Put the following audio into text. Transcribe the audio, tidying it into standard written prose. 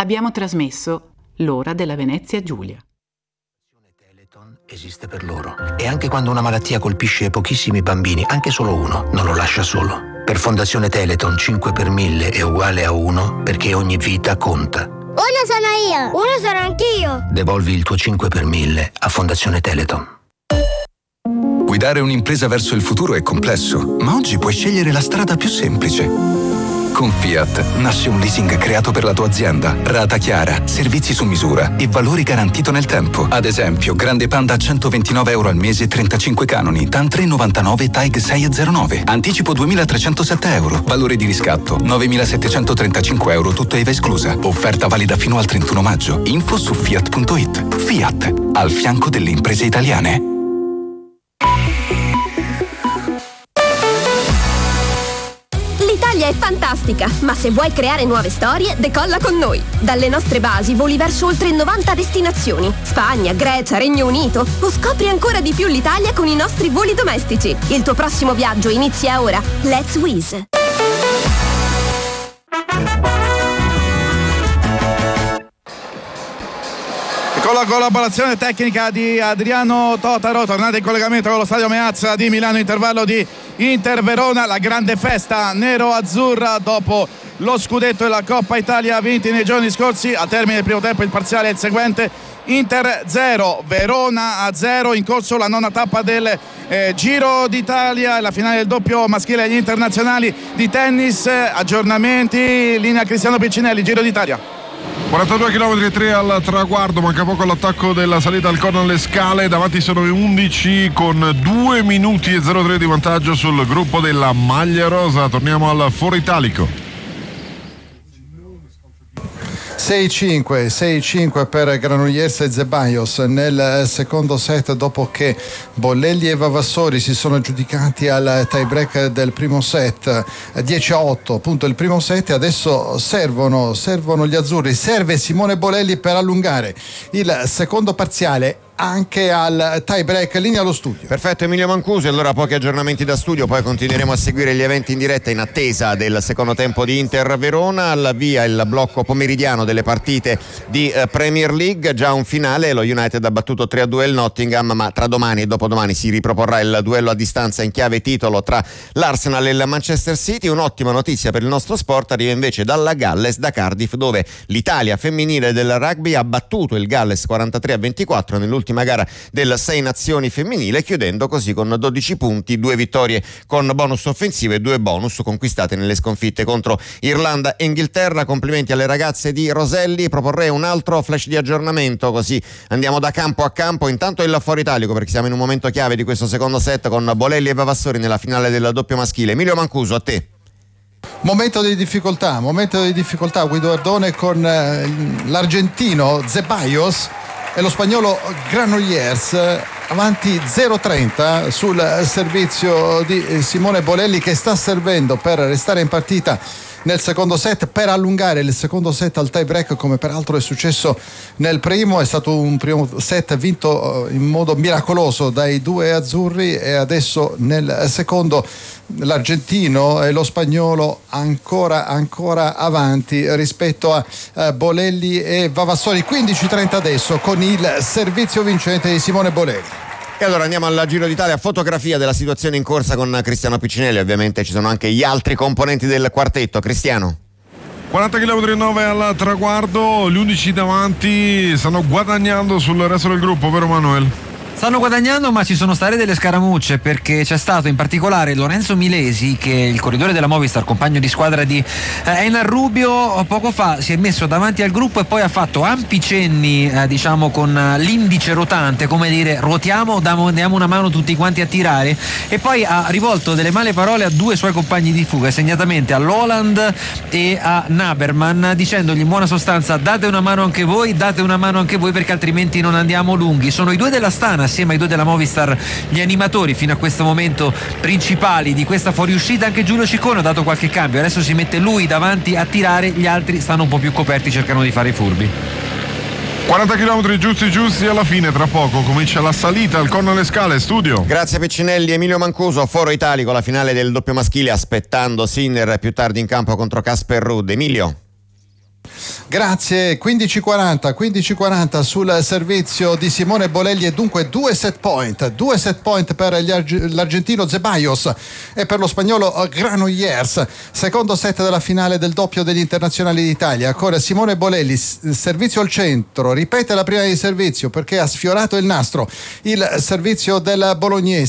abbiamo trasmesso L'ora della Venezia Giulia. Teleton esiste per loro. E anche quando una malattia colpisce pochissimi bambini, anche solo uno, non lo lascia solo. Per Fondazione Teleton 5 per 1000 è uguale a 1 perché ogni vita conta. Uno sono io, uno sono anch'io. Devolvi il tuo 5 per 1000 a Fondazione Teleton. Guidare un'impresa verso il futuro è complesso, ma oggi puoi scegliere la strada più semplice. Con Fiat nasce un leasing creato per la tua azienda, rata chiara, servizi su misura e valori garantito nel tempo. Ad esempio, Grande Panda a €129 al mese, 35 canoni, TAN 399 TAG 609. Anticipo €2.307, valore di riscatto €9.735, tutto IVA esclusa. Offerta valida fino al 31 maggio. Info su fiat.it. Fiat, al fianco delle imprese italiane. L'Italia è fantastica, ma se vuoi creare nuove storie, decolla con noi. Dalle nostre basi voli verso oltre 90 destinazioni. Spagna, Grecia, Regno Unito. O scopri ancora di più l'Italia con i nostri voli domestici. Il tuo prossimo viaggio inizia ora. Let's Wizz. Con la collaborazione tecnica di Adriano Totaro, tornate in collegamento con lo stadio Meazza di Milano, intervallo di Inter-Verona, la grande festa nero-azzurra dopo lo scudetto e la Coppa Italia vinti nei giorni scorsi. A termine del primo tempo il parziale è il seguente: Inter 0, Verona 0, in corso la nona tappa del Giro d'Italia, la finale del doppio maschile agli internazionali di tennis. Aggiornamenti, linea Cristiano Piccinelli, Giro d'Italia. 42 km e 3 al traguardo, manca poco all'attacco della salita al Corno alle Scale, davanti sono 11 con 2 minuti e 03 di vantaggio sul gruppo della maglia rosa. Torniamo al Foro Italico. 6-5 per Granollers e Zeballos nel secondo set, dopo che Bolelli e Vavassori si sono aggiudicati al tie break del primo set. 10-8 appunto il primo set. Adesso servono gli azzurri, serve Simone Bolelli per allungare il secondo parziale anche al tie break. Linea allo studio. Perfetto, Emilio Mancuso. Allora pochi aggiornamenti da studio, poi continueremo a seguire gli eventi in diretta in attesa del secondo tempo di Inter Verona. Al via il blocco pomeridiano delle partite di Premier League, già un finale, lo United ha battuto 3-2 il Nottingham, ma tra domani e dopodomani si riproporrà il duello a distanza in chiave titolo tra l'Arsenal e il Manchester City. Un'ottima notizia per il nostro sport arriva invece dalla Galles, da Cardiff, dove l'Italia femminile del rugby ha battuto il Galles 43-24 nell'ultima gara del 6 Nazioni femminile, chiudendo così con 12 punti, 2 vittorie con bonus offensive e 2 bonus conquistate nelle sconfitte contro Irlanda e Inghilterra. Complimenti alle ragazze di Roselli. Proporrei un altro flash di aggiornamento, così andiamo da campo a campo. Intanto il Foro Italico, perché siamo in un momento chiave di questo secondo set con Bolelli e Vavassori nella finale del doppio maschile. Emilio Mancuso, a te. Momento di difficoltà, Guido Ardone con l'argentino Zeballos e lo spagnolo Granollers, avanti 0-30 sul servizio di Simone Bolelli, che sta servendo per restare in partita nel secondo set, per allungare il secondo set al tie break, come peraltro è successo nel primo. È stato un primo set vinto in modo miracoloso dai due azzurri, e adesso nel secondo l'argentino e lo spagnolo ancora avanti rispetto a Bolelli e Vavassori. 15-30 adesso con il servizio vincente di Simone Bolelli. E allora andiamo al Giro d'Italia, fotografia della situazione in corsa con Cristiano Piccinelli. Ovviamente ci sono anche gli altri componenti del quartetto. Cristiano. 40 km e 9 al traguardo, gli 11 davanti stanno guadagnando sul resto del gruppo, vero Manuel? Stanno guadagnando, ma ci sono state delle scaramucce, perché c'è stato in particolare Lorenzo Milesi, che è il corridore della Movistar, compagno di squadra di Enar Rubio. Poco fa si è messo davanti al gruppo e poi ha fatto ampi cenni con l'indice rotante, come dire ruotiamo, diamo una mano tutti quanti a tirare, e poi ha rivolto delle male parole a due suoi compagni di fuga, segnatamente a Loland e a Naberman, dicendogli in buona sostanza: date una mano anche voi, perché altrimenti non andiamo lunghi. Sono i due della Stana assieme ai due della Movistar gli animatori fino a questo momento principali di questa fuoriuscita. Anche Giulio Ciccone ha dato qualche cambio, adesso si mette lui davanti a tirare, gli altri stanno un po' più coperti, cercano di fare i furbi. 40 km giusti alla fine, tra poco comincia la salita al Corno alle Scale. Studio. Grazie Piccinelli. Emilio Mancuso, Foro Italico, la finale del doppio maschile, aspettando Sinner più tardi in campo contro Casper Ruud. Emilio. Grazie. 15:40 sul servizio di Simone Bolelli e dunque 2 set point per l'argentino Ceballos e per lo spagnolo Granollers. Secondo set della finale del doppio degli internazionali d'Italia. Ancora Simone Bolelli, servizio al centro, ripete la prima di servizio perché ha sfiorato il nastro. Il servizio del bolognese